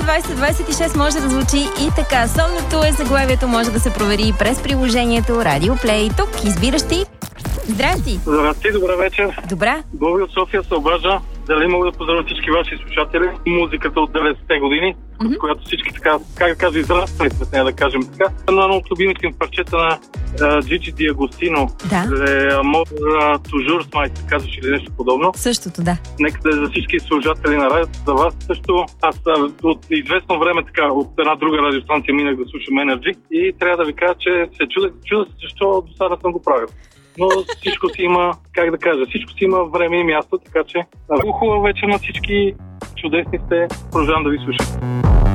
2026 може да звучи и така. Сонното е заглавието, може да се провери и през приложението Radio Play. Тук избираш ти. Здрасти! Здрасти, добър вечер. Добра. Боби от София се обажда. Дали мога да поздравя всички ваши слушатели? Музиката от 90-те години, с която всички така, как да кажа, израснали сме с нея, да кажем така. Едно от любимите им парчета на Джичи Диагостино. Да. Моза Тужур, май се казваш или нещо подобно. Същото, да. Нека да е за всички слушатели на радиото, за вас също. Аз от известно време така, от една друга радиостанция минах да слушам Energy и трябва да ви кажа, че се чудя защо до сега съм го правил. Но всичко си има, как да кажа, всичко си има време и място, така че хубава вечер на всички, чудесни сте, продължавам да ви слушам.